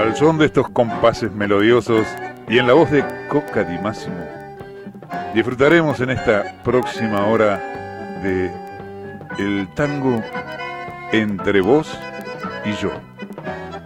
Al son de estos compases melodiosos y en la voz de Coca Di Massimo, disfrutaremos en esta próxima hora de el tango entre vos y yo.